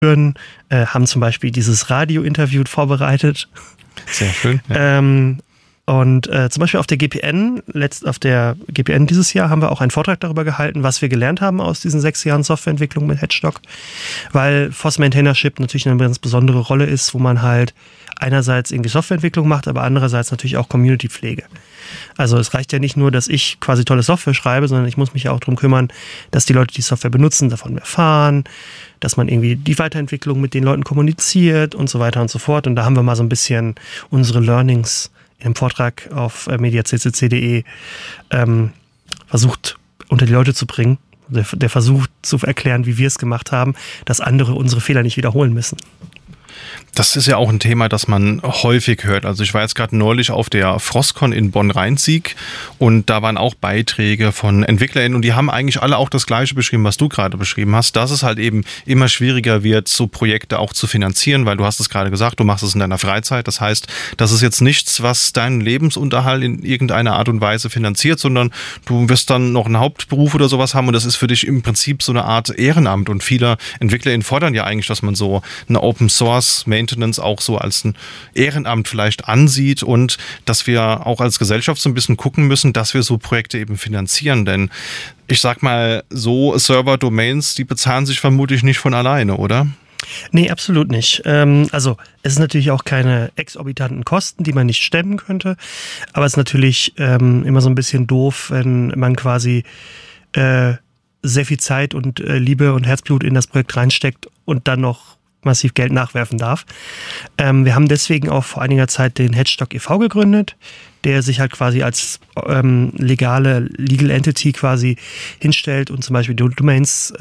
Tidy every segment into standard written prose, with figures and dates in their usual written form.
führen, haben zum Beispiel dieses Radio-Interview vorbereitet. Sehr schön. Ja. Und zum Beispiel auf der GPN dieses Jahr haben wir auch einen Vortrag darüber gehalten, was wir gelernt haben aus diesen 6 Jahren Softwareentwicklung mit Hedgstock, weil FOSS Maintainership natürlich eine ganz besondere Rolle ist, wo man halt einerseits irgendwie Softwareentwicklung macht, aber andererseits natürlich auch Community-Pflege. Also es reicht ja nicht nur, dass ich quasi tolle Software schreibe, sondern ich muss mich ja auch darum kümmern, dass die Leute, die Software benutzen, davon erfahren, dass man irgendwie die Weiterentwicklung mit den Leuten kommuniziert und so weiter und so fort. Und da haben wir mal so ein bisschen unsere Learnings in einem Vortrag auf mediaccc.de versucht unter die Leute zu bringen. Der versucht zu erklären, wie wir es gemacht haben, dass andere unsere Fehler nicht wiederholen müssen. Das ist ja auch ein Thema, das man häufig hört. Also ich war jetzt gerade neulich auf der Frostcon in Bonn-Rhein-Sieg und da waren auch Beiträge von EntwicklerInnen und die haben eigentlich alle auch das Gleiche beschrieben, was du gerade beschrieben hast, dass es halt eben immer schwieriger wird, so Projekte auch zu finanzieren, weil du hast es gerade gesagt, du machst es in deiner Freizeit. Das heißt, das ist jetzt nichts, was deinen Lebensunterhalt in irgendeiner Art und Weise finanziert, sondern du wirst dann noch einen Hauptberuf oder sowas haben und das ist für dich im Prinzip so eine Art Ehrenamt und viele EntwicklerInnen fordern ja eigentlich, dass man so eine Open-Source-Maintenance auch so als ein Ehrenamt vielleicht ansieht und dass wir auch als Gesellschaft so ein bisschen gucken müssen, dass wir so Projekte eben finanzieren, denn ich sag mal, so Server-Domains, die bezahlen sich vermutlich nicht von alleine, oder? Nee, absolut nicht. Also es ist natürlich auch keine exorbitanten Kosten, die man nicht stemmen könnte, aber es ist natürlich immer so ein bisschen doof, wenn man quasi sehr viel Zeit und Liebe und Herzblut in das Projekt reinsteckt und dann noch massiv Geld nachwerfen darf. Wir haben deswegen auch vor einiger Zeit den Hedgstock e.V. gegründet, der sich halt quasi als Legal Entity quasi hinstellt und zum Beispiel Domains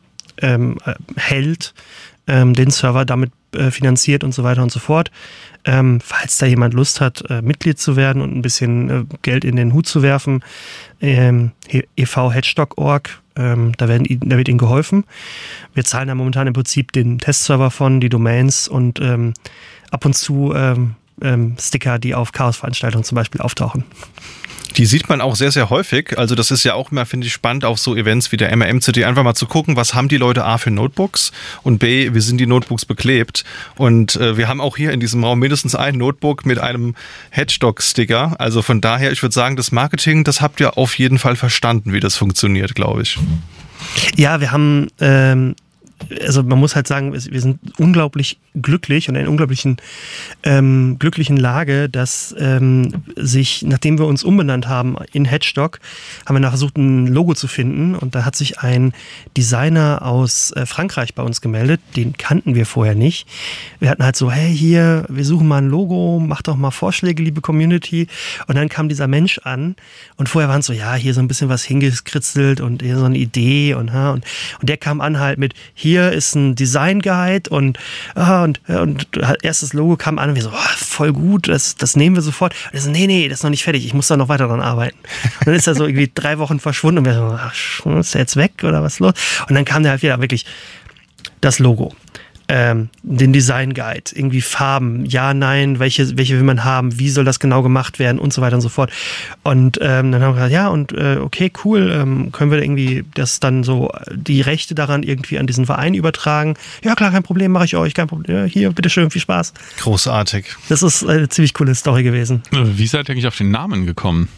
hält, den Server damit finanziert und so weiter und so fort. Falls da jemand Lust hat, Mitglied zu werden und ein bisschen Geld in den Hut zu werfen, e.v.hedgstock.org, da wird ihnen geholfen. Wir zahlen da momentan im Prinzip den Testserver von, die Domains und ab und zu Sticker, die auf Chaos-Veranstaltungen zum Beispiel auftauchen. Die sieht man auch sehr, sehr häufig. Also das ist ja auch immer, finde ich, spannend auf so Events wie der MRMCT, einfach mal zu gucken, was haben die Leute A für Notebooks und B, wie sind die Notebooks beklebt. Und wir haben auch hier in diesem Raum mindestens ein Notebook mit einem Hedgstock-Sticker. Also von daher, ich würde sagen, das Marketing, das habt ihr auf jeden Fall verstanden, wie das funktioniert, glaube ich. Ja, wir haben... Also man muss halt sagen, wir sind unglaublich glücklich und in einer unglaublichen glücklichen Lage, dass sich, nachdem wir uns umbenannt haben in Hedgstock, haben wir versucht, ein Logo zu finden und da hat sich ein Designer aus Frankreich bei uns gemeldet, den kannten wir vorher nicht. Wir hatten halt so, hey hier, wir suchen mal ein Logo, macht doch mal Vorschläge, liebe Community, und dann kam dieser Mensch an und vorher waren es so, ja, hier so ein bisschen was hingekritzelt und hier so eine Idee und der kam an halt mit, hier ist ein Design Guide und erstes Logo kam an und wir so, voll gut, das nehmen wir sofort. Und er so, nee, das ist noch nicht fertig, ich muss da noch weiter dran arbeiten. Und dann ist er so irgendwie 3 Wochen verschwunden und wir so, ist der jetzt weg oder was ist los? Und dann kam der halt wieder wirklich das Logo. Den Design Guide, irgendwie Farben, ja, nein, welche will man haben, wie soll das genau gemacht werden und so weiter und so fort. Und dann haben wir gesagt, ja, und okay, cool, können wir irgendwie das dann so, die Rechte daran irgendwie an diesen Verein übertragen? Ja, klar, kein Problem, mache ich euch, kein Problem. Hier, bitteschön, viel Spaß. Großartig. Das ist eine ziemlich coole Story gewesen. Wie seid ihr eigentlich auf den Namen gekommen?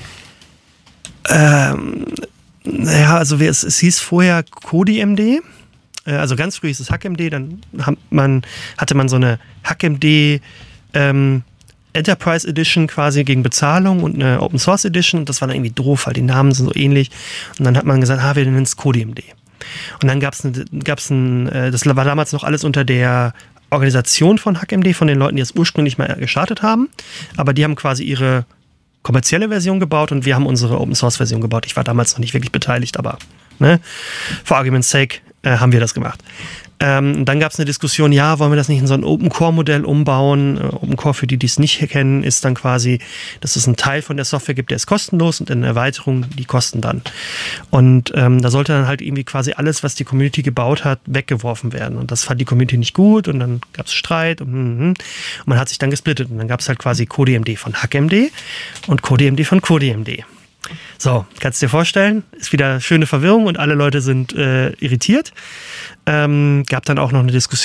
Naja, also es hieß vorher CodiMD. Also ganz früh ist es HackMD, dann hatte man so eine HackMD Enterprise Edition quasi gegen Bezahlung und eine Open Source Edition. Und das war dann irgendwie doof, weil die Namen sind so ähnlich. Und dann hat man gesagt, wir nennen es CodiMD. Und dann gab's das war damals noch alles unter der Organisation von HackMD, von den Leuten, die das ursprünglich mal gestartet haben. Aber die haben quasi ihre kommerzielle Version gebaut und wir haben unsere Open Source Version gebaut. Ich war damals noch nicht wirklich beteiligt, aber for argument's sake haben wir das gemacht. Dann gab es eine Diskussion, ja, wollen wir das nicht in so ein Open-Core-Modell umbauen? Open-Core, für die es nicht kennen, ist dann quasi, dass es einen Teil von der Software gibt, der ist kostenlos und eine Erweiterung, die kosten dann. Und da sollte dann halt irgendwie quasi alles, was die Community gebaut hat, weggeworfen werden. Und das fand die Community nicht gut und dann gab es Streit und man hat sich dann gesplittet. Und dann gab es halt quasi CodiMD von HackMD und CodiMD von CodiMD. So, kannst du dir vorstellen, ist wieder schöne Verwirrung und alle Leute sind irritiert. Gab dann auch noch eine Diskussion